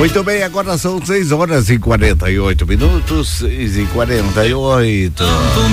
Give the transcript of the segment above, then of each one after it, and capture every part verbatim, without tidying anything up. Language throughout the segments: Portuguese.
Muito bem, agora são seis horas e quarenta e oito minutos, seis e quarenta e oito.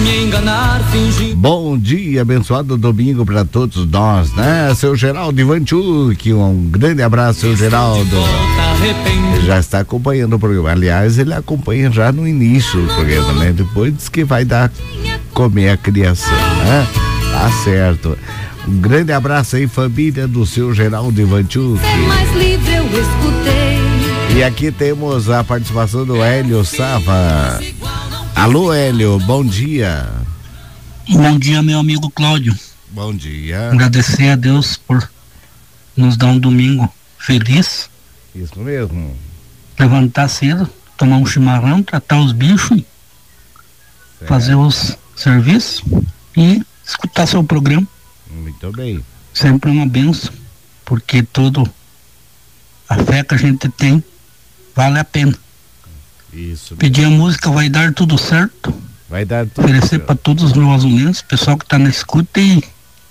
Bom dia, abençoado domingo para todos nós, né? Seu Geraldo Ivanchuk, um grande abraço, seu Geraldo. Ele já está acompanhando o programa. Aliás, ele acompanha já no início do programa, né? Depois diz que vai dar comer a criação, né? Tá certo. Um grande abraço aí, família do seu Geraldo Ivanchuk. Mais livre eu escutei. E aqui temos a participação do Hélio Sava. Alô, Hélio, bom dia. Bom dia, meu amigo Cláudio. Bom dia. Agradecer a Deus por nos dar um domingo feliz. Isso mesmo. Levantar cedo, tomar um chimarrão, tratar os bichos, certo. Fazer os serviços e escutar seu programa. Muito bem. Sempre uma benção, porque todo a fé que a gente tem vale a pena. Isso. Pedir a música Vai Dar Tudo Certo. Vai dar tudo oferecer para todos os brasileiros, pessoal que está na escuta, e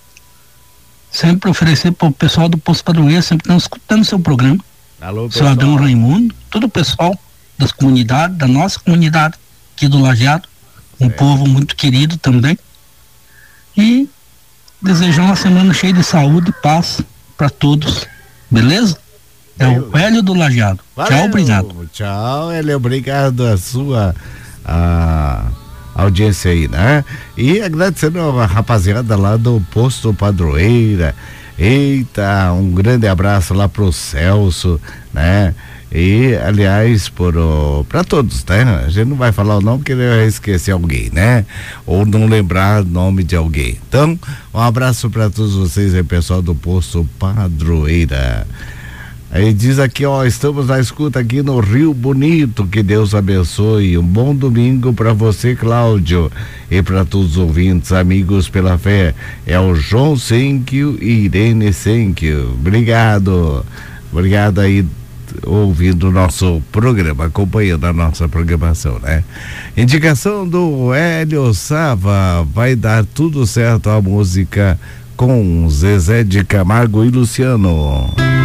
sempre oferecer para o pessoal do Posto Padroeiro, sempre estão escutando seu programa. Alô, seu Adão Raimundo, todo o pessoal das comunidades, da nossa comunidade aqui do Lajeado, um é. povo muito querido também. E desejar uma semana cheia de saúde e paz para todos, beleza? É Valeu. O Hélio do Lajeado. Valeu. Tchau, obrigado. Tchau, Hélio, obrigado a sua a audiência aí, né? E agradecendo a rapaziada lá do Posto Padroeira. Eita, um grande abraço lá pro Celso, né? E, aliás, para todos, né? A gente não vai falar o nome porque ele vai esquecer alguém, né? Ou não lembrar o nome de alguém. Então, um abraço para todos vocês aí, pessoal do Posto Padroeira. Aí diz aqui, ó, estamos na escuta aqui no Rio Bonito, que Deus abençoe. Um bom domingo para você, Cláudio, e para todos os ouvintes, amigos pela fé. É o João Senkio e Irene Senkio. Obrigado. Obrigado aí, ouvindo o nosso programa, acompanhando a nossa programação, né? Indicação do Hélio Sava, Vai Dar Tudo Certo, a música com Zezé de Camargo e Luciano.